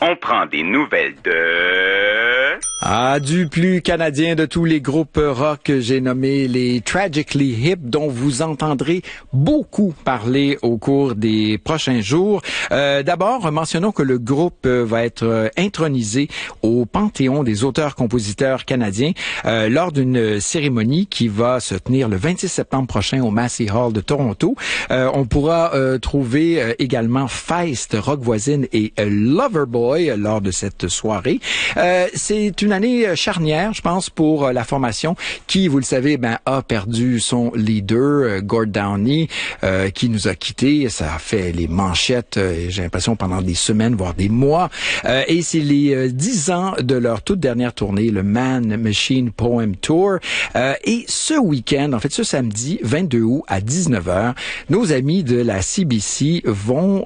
On prend des nouvelles de... Du plus canadien de tous les groupes rock, j'ai nommé les Tragically Hip, dont vous entendrez beaucoup parler au cours des prochains jours. D'abord, mentionnons que le groupe va être intronisé au Panthéon des auteurs-compositeurs canadiens lors d'une cérémonie qui va se tenir le 26 septembre prochain au Massey Hall de Toronto. On pourra trouver également Feist, Rock Voisine et Loverboy lors de cette soirée. C'est une année charnière, je pense, pour la formation qui, vous le savez, a perdu son leader, Gord Downie, qui nous a quittés. Ça a fait les manchettes, j'ai l'impression, pendant des semaines, voire des mois. Et c'est les 10 ans de leur toute dernière tournée, le Man Machine Poem Tour. Et ce week-end, en fait, ce samedi, 22 août à 19h, nos amis de la CBC vont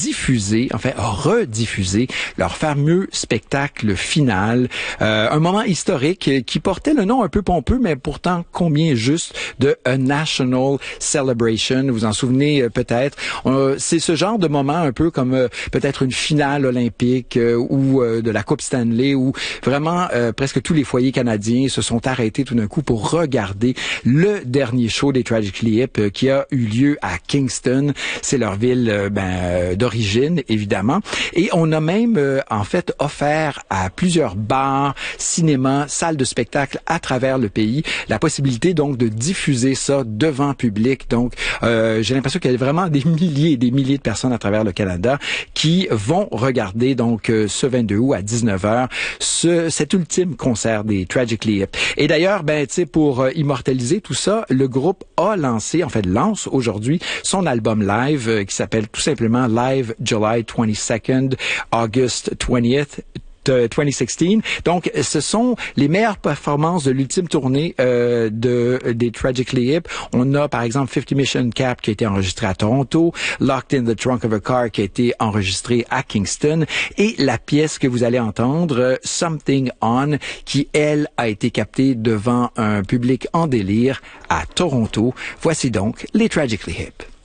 rediffuser leur fameux spectacle final. Un moment historique qui portait le nom un peu pompeux, mais pourtant combien juste de A National Celebration. Vous en souvenez peut-être. C'est ce genre de moment un peu comme peut-être une finale olympique ou de la Coupe Stanley où vraiment presque tous les foyers canadiens se sont arrêtés tout d'un coup pour regarder le dernier show des Tragically Hip qui a eu lieu à Kingston. C'est leur ville d'origine, évidemment. Et on a même en fait offert à plusieurs bars, cinémas, salles de spectacle à travers le pays la possibilité donc de diffuser ça devant public. Donc j'ai l'impression qu'il y a vraiment des milliers et des milliers de personnes à travers le Canada qui vont regarder donc ce 22 août à 19h cet ultime concert des Tragically Hip. Et d'ailleurs, pour immortaliser tout ça, le groupe lance aujourd'hui son album live qui s'appelle tout simplement Live July 22nd, August 20th. 2016. Donc, ce sont les meilleures performances de l'ultime tournée des Tragically Hip. On a, par exemple, 50 Mission Cap qui a été enregistré à Toronto, Locked in the Trunk of a Car qui a été enregistré à Kingston, et la pièce que vous allez entendre, Something On, qui, elle, a été captée devant un public en délire à Toronto. Voici donc les Tragically Hip.